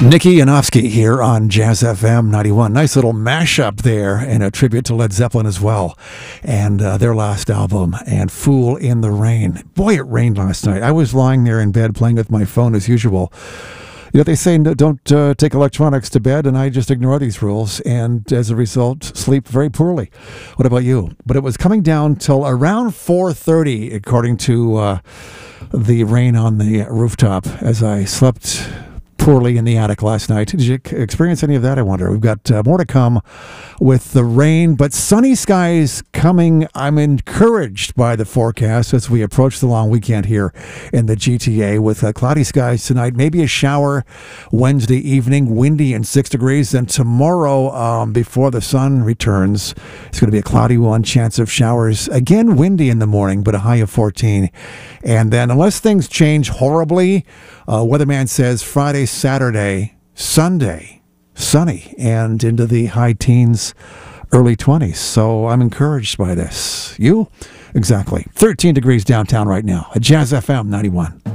Nikki Yanofsky here on Jazz FM 91. Nice little mashup there, and a tribute to Led Zeppelin as well, and their last album, and Fool in the Rain. Boy, it rained last night. I was lying there in bed playing with my phone as usual. You know, they say don't take electronics to bed, and I just ignore these rules, and as a result, sleep very poorly. What about you? But it was coming down till around 4:30, according to the rain on the rooftop, as I slept poorly in the attic last night. Did you experience any of that, I wonder? We've got more to come with the rain, but sunny skies coming. I'm encouraged by the forecast as we approach the long weekend here in the GTA with cloudy skies tonight, maybe a shower Wednesday evening, windy and 6 degrees. And tomorrow, before the sun returns, it's going to be a cloudy one, chance of showers. Again, windy in the morning, but a high of 14. And then unless things change horribly, weatherman says Friday, Saturday, Sunday, sunny and into the high teens, early 20s. So I'm encouraged by this. You? Exactly. 13 degrees downtown right now at Jazz FM 91.